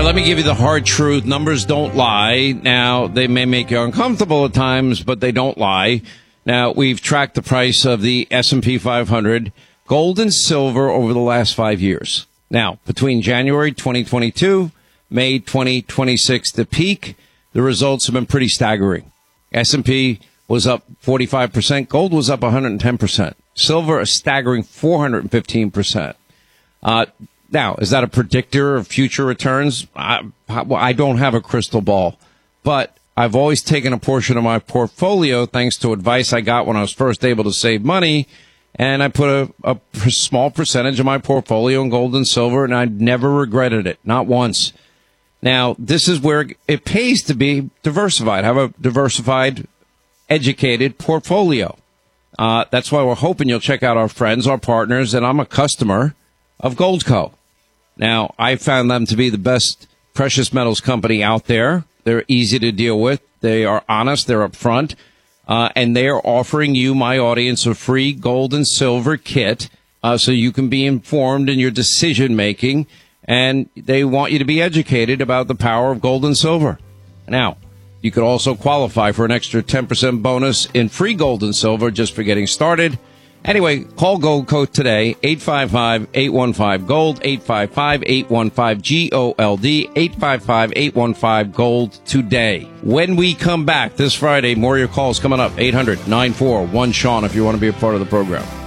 right, let me give you the hard truth. Numbers don't lie. Now, they may make you uncomfortable at times, but they don't lie. Now, we've tracked the price of the S&P 500, gold and silver over the last 5 years. Now, between January 2022, May 2026, the peak, the results have been pretty staggering. S&P was up 45%. Gold was up 110%. Silver, a staggering 415%. Now, is that a predictor of future returns? I don't have a crystal ball, but I've always taken a portion of my portfolio, thanks to advice I got when I was first able to save money, and I put a small percentage of my portfolio in gold and silver, and I never regretted it, not once. Now, this is where it pays to be diversified, have a diversified, educated portfolio. That's why we're hoping you'll check out our friends, our partners, and I'm a customer of Goldco. Now, I found them to be the best precious metals company out there. They're easy to deal with. They are honest. They're upfront. And they are offering you, my audience, a free gold and silver kit so you can be informed in your decision making. And they want you to be educated about the power of gold and silver. Now, you could also qualify for an extra 10% bonus in free gold and silver just for getting started. Anyway, call Goldco today, 855-815-GOLD, 855-815-GOLD, 855-815-GOLD today. When we come back this Friday, more of your calls coming up, 800-941-SEAN if you want to be a part of the program.